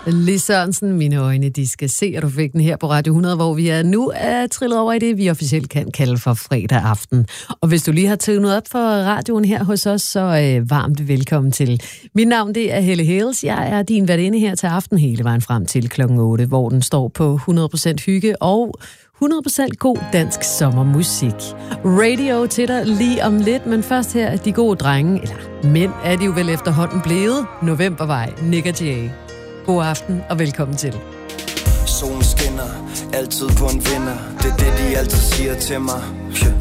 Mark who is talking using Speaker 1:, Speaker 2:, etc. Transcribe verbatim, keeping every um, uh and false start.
Speaker 1: Lis Sørensen, mine øjne, de skal se, at du fik den her på Radio hundrede, hvor vi er nu er trillet over i det, vi officielt kan kalde for fredag aften. Og hvis du lige har tunet op for radioen her hos os, så øh, varmt velkommen til. Mit navn, det er Helle Hales. Jeg er din værtinde her til aften hele vejen frem til klokken otte, hvor den står på hundrede procent hygge og hundrede procent god dansk sommermusik. Radio til dig lige om lidt, men først her de gode drenge, eller mænd er de jo vel efterhånden blevet. Novembervej, Nick og Jay. God aften og velkommen til.
Speaker 2: Solen skinner, altid på en vinder. Det er det, de altid siger til mig.